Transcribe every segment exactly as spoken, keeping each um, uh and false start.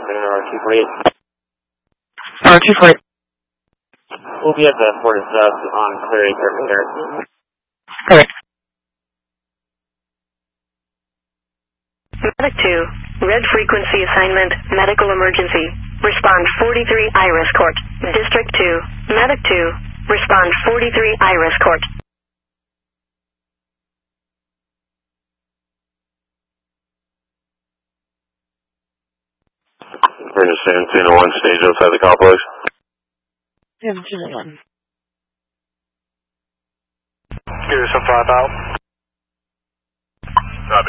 R two forty-eight. R two forty-eight. We'll be at the Florida Subs on clear eight thirty. Correct. Medic two, red frequency assignment, medical emergency. Respond forty-three Iris Court. District two, Medic two, respond forty-three Iris Court. We're just seventeen oh one, stage outside the complex. seventeen oh one. Give us some five out. Copy.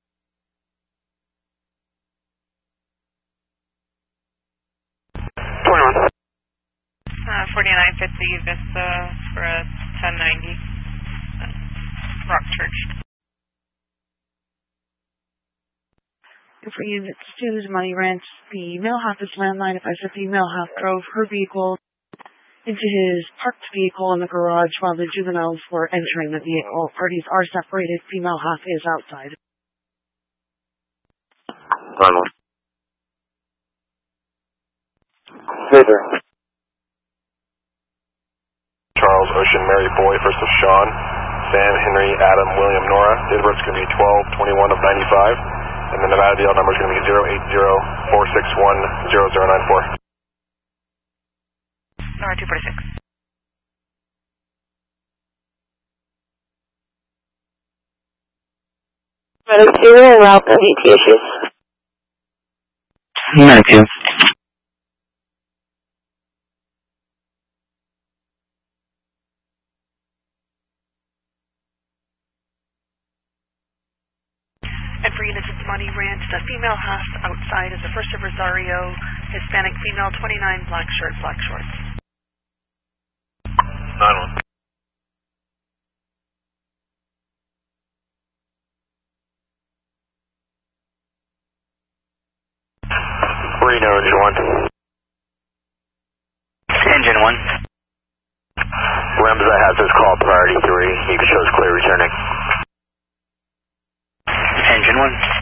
twenty-one. Uh, forty-nine fifty Vista for a ten ninety. Uh, Rock Church. For units two, the money rent, the male half is landline. If I said the male half drove her vehicle into his parked vehicle in the garage while the juveniles were entering the vehicle. Parties are separated. Female half is outside. Arnold. Victor. Charles, Ocean, Mary, Boy, first of Sean, Sam, Henry, Adam, William, Nora. Date of birth is going to be twelve twenty-one of ninety-five. And the Nevada D L number is going to be zero eight zero four six one zero zero nine four. R two forty-six. Medic two and route of E T issues. Medic two. And for units of Money Ranch, the female half outside is the first of Rosario, Hispanic female, twenty-nine, black shirt, black shorts. nine one. Reno, engine one. Engine one. Remza has this call priority three. You can show us clear returning. Engine one.